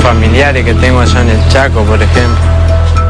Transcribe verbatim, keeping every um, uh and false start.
familiares que tengo allá en el Chaco, por ejemplo.